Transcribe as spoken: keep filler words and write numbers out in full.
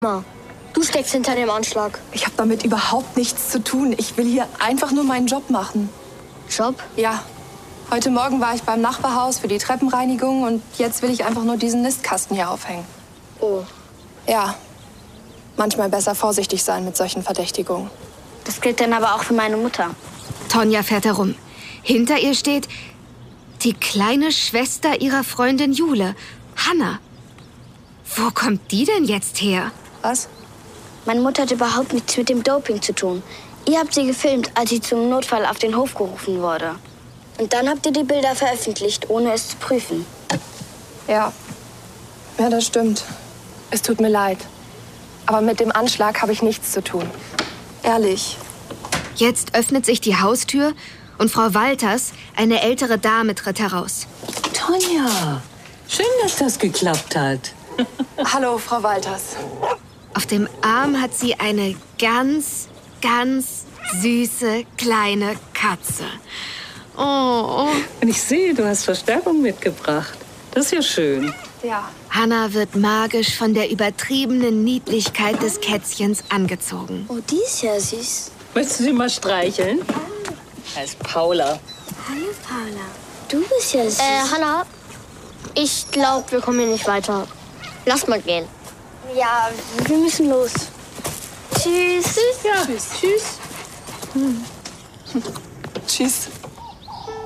Ma, du steckst hinter dem Anschlag. Ich habe damit überhaupt nichts zu tun. Ich will hier einfach nur meinen Job machen. Job? Ja. Heute Morgen war ich beim Nachbarhaus für die Treppenreinigung und jetzt will ich einfach nur diesen Nistkasten hier aufhängen. Oh. Ja. Manchmal besser vorsichtig sein mit solchen Verdächtigungen. Das gilt dann aber auch für meine Mutter. Tonja fährt herum. Hinter ihr steht die kleine Schwester ihrer Freundin Jule, Hanna. Wo kommt die denn jetzt her? Was? Meine Mutter hat überhaupt nichts mit dem Doping zu tun. Ihr habt sie gefilmt, als sie zum Notfall auf den Hof gerufen wurde. Und dann habt ihr die Bilder veröffentlicht, ohne es zu prüfen. Ja. Ja, das stimmt. Es tut mir leid. Aber mit dem Anschlag habe ich nichts zu tun. Ehrlich. Jetzt öffnet sich die Haustür und Frau Walters, eine ältere Dame, tritt heraus. Tonja, schön, dass das geklappt hat. Hallo, Frau Walters. Auf dem Arm hat sie eine ganz, ganz süße kleine Katze. Oh. Und ich sehe, du hast Verstärkung mitgebracht. Das ist ja schön. Ja. Hanna wird magisch von der übertriebenen Niedlichkeit des Kätzchens angezogen. Oh, die ist ja süß. Möchtest du sie mal streicheln? Das ist Paula. Hallo, Paula. Du bist ja süß. Äh, Hanna, ich glaube, wir kommen hier nicht weiter. Lass mal gehen. Ja, wir müssen los. Tschüss. Ja, tschüss. Tschüss.